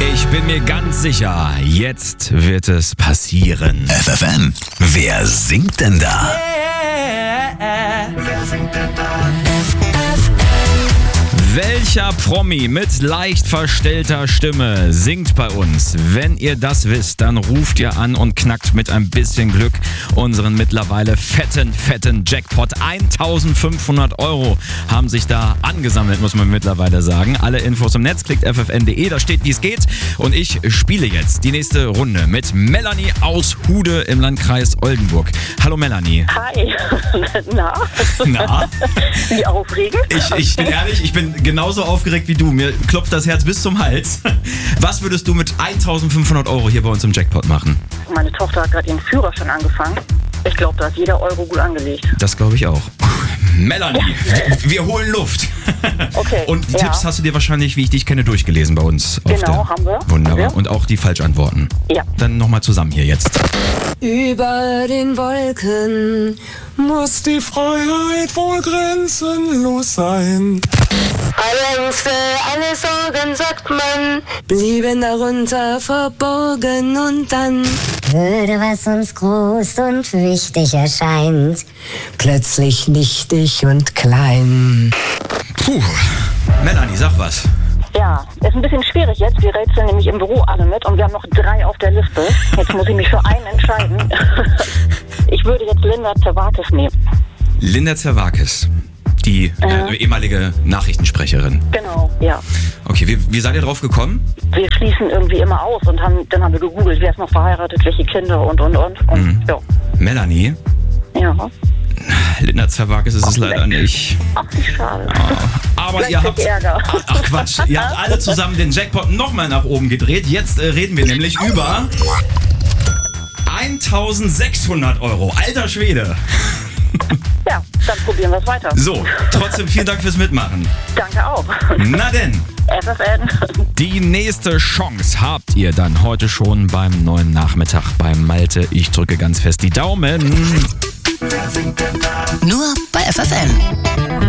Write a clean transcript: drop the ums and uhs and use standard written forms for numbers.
Ich bin mir ganz sicher, jetzt wird es passieren. FFN, wer singt denn da? Wer singt denn da? Welcher Promi mit leicht verstellter Stimme singt bei uns? Wenn ihr das wisst, dann ruft ihr an und knackt mit ein bisschen Glück unseren mittlerweile fetten Jackpot. 1.500 € haben sich da angesammelt, muss man mittlerweile sagen. Alle Infos im Netz, klickt ffn.de, da steht, wie es geht. Und ich spiele jetzt die nächste Runde mit Melanie aus Hude im Landkreis Oldenburg. Hallo Melanie. Hi. Na? Na? Wie aufregend? Ich bin ehrlich, ich bin genauso aufgeregt wie du. Mir klopft das Herz bis zum Hals. Was würdest du mit 1.500 € hier bei uns im Jackpot machen? Meine Tochter hat gerade ihren Führerschein angefangen. Ich glaube, da ist jeder Euro gut angelegt. Das glaube ich auch. Melanie, wir holen Luft. Okay. Und die Tipps hast du dir wahrscheinlich, wie ich dich kenne, durchgelesen bei uns. Genau, haben wir. Wunderbar. Haben wir. Und auch die Falschantworten. Ja. Dann nochmal zusammen hier jetzt. Über den Wolken Muss die Freiheit wohl grenzenlos sein? alle Ängste, alle Sorgen, sagt man, blieben darunter verborgen und dann würde, was uns groß und wichtig erscheint, plötzlich nichtig und klein. Puh. Melanie, sag was. Ja, ist ein bisschen schwierig jetzt. Wir rätseln nämlich im Büro alle mit und wir haben noch 3 auf der Liste. Jetzt muss ich mich für einen entscheiden. Ich würde jetzt Linda Zerwakis nehmen. Linda Zerwakis, die ehemalige Nachrichtensprecherin. Genau, ja. Okay, wie seid ihr drauf gekommen? Wir schließen irgendwie immer aus und dann haben wir gegoogelt, wer ist noch verheiratet, welche Kinder und. Ja. Melanie, Ja. Linda Zerwakis ist es leider nicht. Ach, wie schade. Aber Vielleicht ihr habt, kriegt ihr Ärger. ach Quatsch, ihr habt alle zusammen den Jackpot nochmal nach oben gedreht. Jetzt reden wir nämlich über 1.600 €. Alter Schwede. Ja, dann probieren wir es weiter. So, trotzdem vielen Dank fürs Mitmachen. Danke auch. Na denn, FFN. die nächste Chance habt ihr dann heute schon beim neuen Nachmittag beim Malte. Ich drücke ganz fest die Daumen. Wer singt denn da? Nur bei FFN.